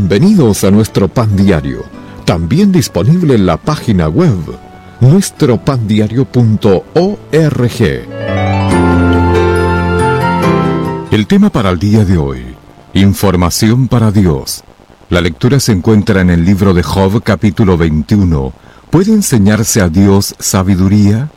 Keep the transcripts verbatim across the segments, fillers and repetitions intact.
Bienvenidos a nuestro Pan Diario, también disponible en la página web nuestro pan diario punto org. El tema para el día de hoy: información para Dios. La lectura se encuentra en el libro de Job, capítulo veintiuno. ¿Puede enseñarse a Dios sabiduría?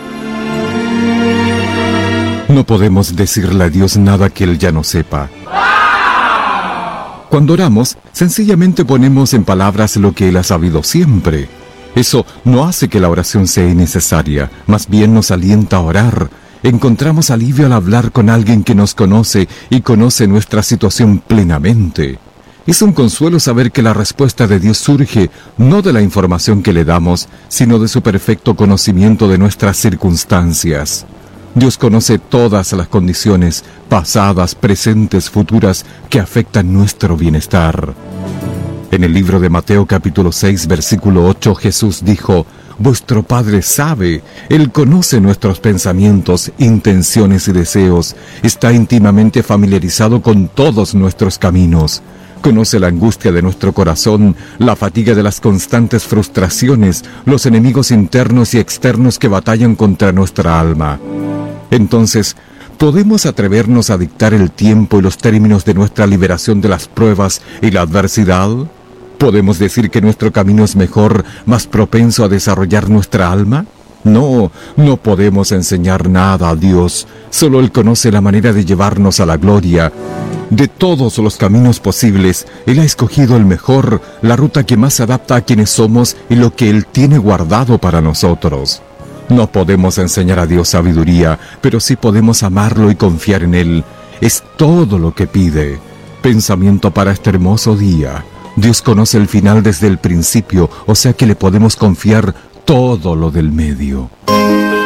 No podemos decirle a Dios nada que Él ya no sepa. Cuando oramos, sencillamente ponemos en palabras lo que Él ha sabido siempre. Eso no hace que la oración sea innecesaria, más bien nos alienta a orar. Encontramos alivio al hablar con alguien que nos conoce y conoce nuestra situación plenamente. Es un consuelo saber que la respuesta de Dios surge no de la información que le damos, sino de su perfecto conocimiento de nuestras circunstancias. Dios conoce todas las condiciones, pasadas, presentes, futuras, que afectan nuestro bienestar. En el libro de Mateo capítulo seis, versículo ocho, Jesús dijo: «Vuestro Padre sabe, Él conoce nuestros pensamientos, intenciones y deseos, está íntimamente familiarizado con todos nuestros caminos». Conoce la angustia de nuestro corazón, la fatiga de las constantes frustraciones, los enemigos internos y externos que batallan contra nuestra alma. Entonces, ¿podemos atrevernos a dictar el tiempo y los términos de nuestra liberación de las pruebas y la adversidad? ¿Podemos decir que nuestro camino es mejor, más propenso a desarrollar nuestra alma? No, no podemos enseñar nada a Dios. Solo Él conoce la manera de llevarnos a la gloria. De todos los caminos posibles, Él ha escogido el mejor, la ruta que más se adapta a quienes somos y lo que Él tiene guardado para nosotros. No podemos enseñar a Dios sabiduría, pero sí podemos amarlo y confiar en Él. Es todo lo que pide. Pensamiento para este hermoso día: Dios conoce el final desde el principio, o sea que le podemos confiar todo lo del medio.